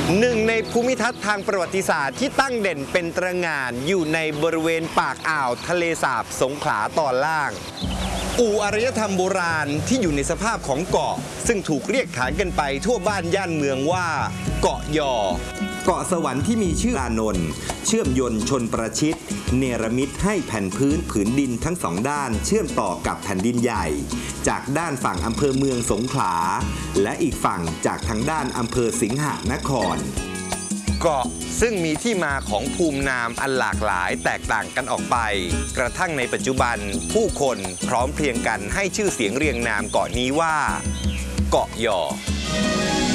หนึ่งในภูมิทัศน์ทางประวัติศาสตร์ที่ตั้งเด่นเป็นตระหง่านอยู่ในบริเวณปากอ่าวทะเลสาบสงขลาตอนล่างอู่อารยธรรมโบราณที่อยู่ในสภาพของเกาะซึ่งถูกเรียกขานกันไปทั่วบ้านย่านเมืองว่าเกาะยอเกาะสวรรค์ที่มีชื่ออานนท์เชื่อมยนต์ชนประชิดเนรมิตให้แผ่นพื้นผืนดินทั้งสองด้านเชื่อมต่อกับแผ่นดินใหญ่จากด้านฝั่งอำเภอเมืองสงขลาและอีกฝั่งจากทางด้านอำเภอสิงหนครเกาะซึ่งมีที่มาของภูมินามอันหลากหลายแตกต่างกันออกไปกระทั่งในปัจจุบันผู้คนพร้อมเพรียงกันให้ชื่อเสียงเรียงนามเกาะนี้ว่าเกาะยอ